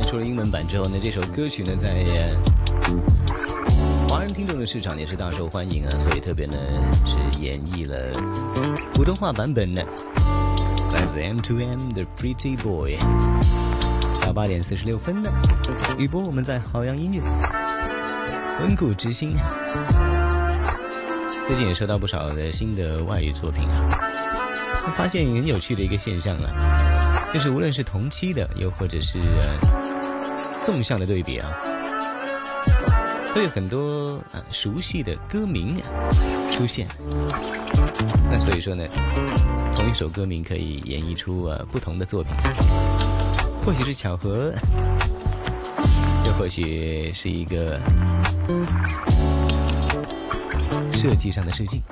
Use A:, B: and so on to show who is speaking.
A: 出了英文版之后呢，这首歌曲呢在华人听众的市场也是大受欢迎啊，所以特别呢是演绎了普通话版本呢，来自 M2M 的 Pretty Boy。早8点46分呢，雨波我们在好样音乐温故知新。最近也收到不少的新的外语作品啊，发现很有趣的一个现象啊，就是无论是同期的，又或者是纵向的对比啊，都有很多熟悉的歌名出现。那所以说呢，同一首歌名可以演绎出不同的作品，或许是巧合，又或许是一个设计上的事情。